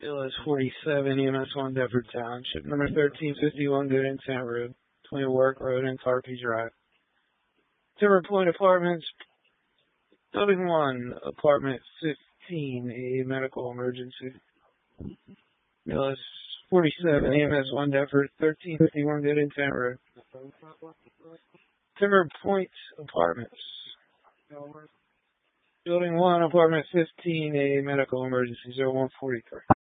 BLS 47, EMS 1, Deptford Township. Number 1351, Good Intent Road, between Work Road and Tarpey Drive. Timber Point Apartments, Building 1, Apartment 15, a medical emergency. BLS 47, EMS 1, Deptford, 1351, Good Intent Road. Timber Point Apartments. Building 1, Apartment 15, a medical emergency, 0143.